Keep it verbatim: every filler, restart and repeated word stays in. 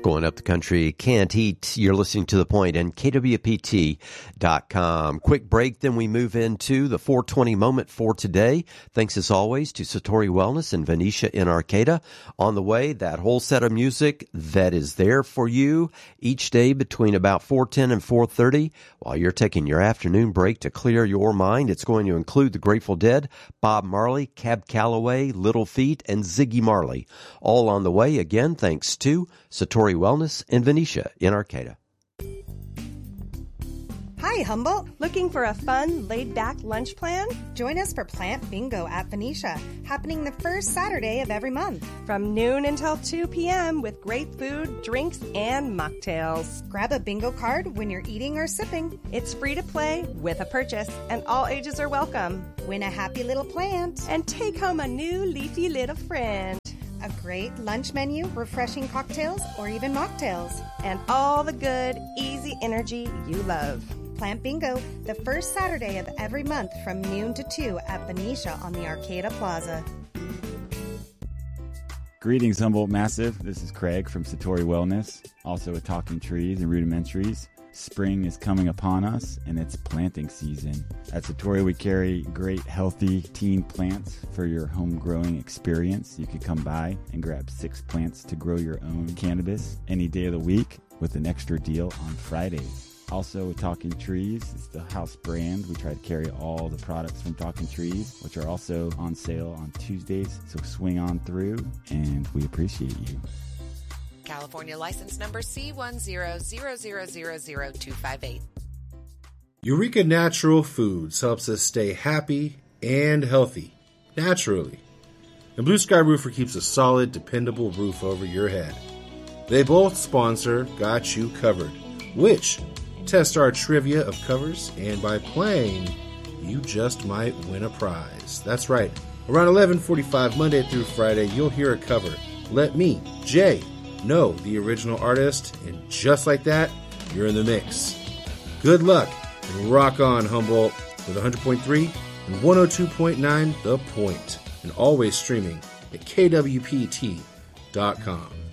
Going up the country, can't eat. You're listening to The Point and K W P T dot com. Quick break, then we move into the four twenty moment for today. Thanks as always to Satori Wellness and Venetia in Arcata. On the way, that whole set of music that is there for you each day between about four ten and four thirty while you're taking your afternoon break to clear your mind. It's going to include the Grateful Dead, Bob Marley, Cab Calloway, Little Feat, and Ziggy Marley. All on the way, again, thanks to Satori Wellness and Venetia in Arcata. Hi, Humboldt. Looking for a fun, laid-back lunch plan? Join us for Plant Bingo at Venetia, happening the first Saturday of every month. From noon until two p.m. with great food, drinks, and mocktails. Grab a bingo card when you're eating or sipping. It's free to play with a purchase, and all ages are welcome. Win a happy little plant. And take home a new leafy little friend. A great lunch menu, refreshing cocktails, or even mocktails. And all the good, easy energy you love. Plant Bingo, the first Saturday of every month from noon to two at Venetia on the Arcata Plaza. Greetings, Humboldt Massive. This is Craig from Satori Wellness, also with Talking Trees and Rudimentaries. Spring is coming upon us, and it's planting season. At Satori, we carry great, healthy teen plants for your home growing experience. You could come by and grab six plants to grow your own cannabis any day of the week with an extra deal on Fridays. Also, with Talking Trees, it's the house brand. We try to carry all the products from Talking Trees, which are also on sale on Tuesdays. So swing on through, and we appreciate you. California license number C one zero zero zero zero zero two five eight. Eureka Natural Foods helps us stay happy and healthy, naturally. And Blue Sky Roofer keeps a solid, dependable roof over your head. They both sponsor Got You Covered, which test our trivia of covers, and by playing, you just might win a prize. That's right. Around eleven forty-five Monday through Friday, you'll hear a cover. Let me, Jay, know the original artist, and just like that, you're in the mix. Good luck, and rock on, Humboldt, with one hundred point three and one oh two point nine The Point, and always streaming at K W P T dot com.